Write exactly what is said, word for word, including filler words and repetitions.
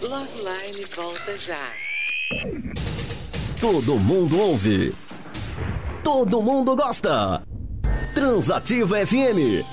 Loveline volta já. Todo mundo ouve. Todo mundo gosta. Transativa F M.